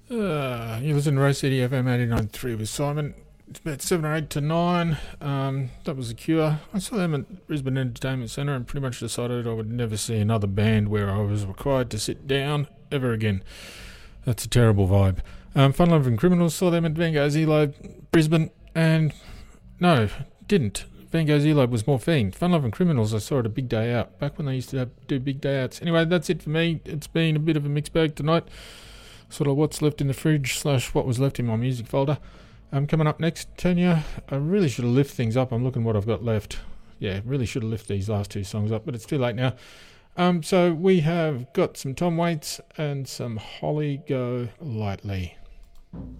You listen to Rose City FM 89.3 with Simon. It's about 7 or 8 to 9. That was The Cure. I saw them at Brisbane Entertainment Centre and pretty much decided I would never see another band where I was required to sit down ever again. That's a terrible vibe. Fun Loving Criminals, saw them at Van Gogh's Elope, Brisbane, and no, didn't. Van Gogh's Elope was more Fiend. Fun Loving Criminals I saw at a Big Day Out, back when they used to do big day outs. Anyway, that's it for me. It's been a bit of a mixed bag tonight. Sort of what's left in the fridge / what was left in my music folder. Coming up next, Tanya, I really should have lifted things up. I'm looking what I've got left. Yeah, really should have lifted these last two songs up, but it's too late now. So we have got some Tom Waits and some Holly Go Lightly.